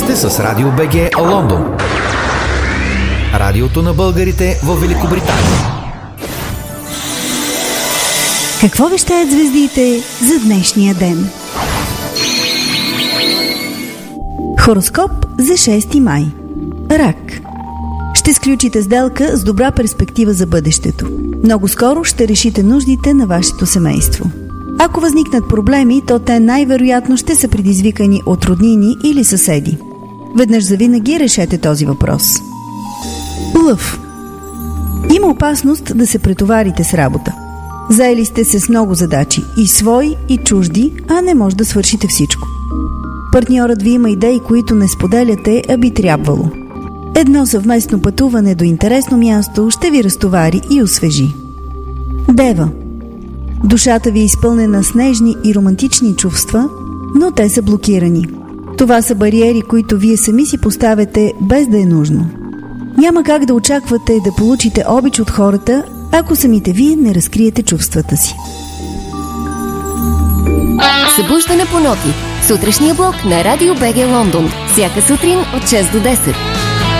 сте с Радио БГ Лондон. Радиото на българите в Великобритания. Какво вещаят звездите за днешния ден? Хороскоп за 6 май. Рак. Ще сключите сделка с добра перспектива за бъдещето. Много скоро ще решите нуждите на вашето семейство. Ако възникнат проблеми, то те най-вероятно ще са предизвикани от роднини или съседи. Веднъж завинаги решете този въпрос. Лъв. Има опасност да се претоварите с работа. Заели сте се с много задачи, и свои, и чужди, а не може да свършите всичко. Партньорът ви има идеи, които не споделяте, а би трябвало. Едно съвместно пътуване до интересно място ще ви разтовари и освежи. Дева. Душата ви е изпълнена с нежни и романтични чувства, но те са блокирани. Това са бариери, които вие сами си поставяте без да е нужно. Няма как да очаквате да получите обич от хората, ако самите вие не разкриете чувствата си. Събуждане по ноти. Сутрешния блок на Радио БГ Лондон. Всяка сутрин от 6 до 10.